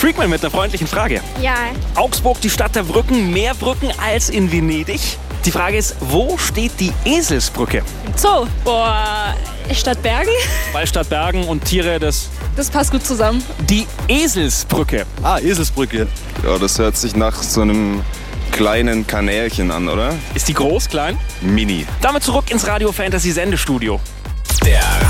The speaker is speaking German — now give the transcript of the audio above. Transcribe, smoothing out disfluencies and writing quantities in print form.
Freakman mit einer freundlichen Frage. Ja. Augsburg, die Stadt der Brücken, mehr Brücken als in Venedig. Die Frage ist, wo steht die Eselsbrücke? Zoo. Boah, Stadt Bergen? Weil Stadt Bergen und Tiere, das passt gut zusammen. Die Eselsbrücke. Eselsbrücke. Ja, das hört sich nach so einem kleinen Kanälchen an, oder? Ist die groß, klein? Mini. Damit zurück ins Radio Fantasy Sendestudio. Der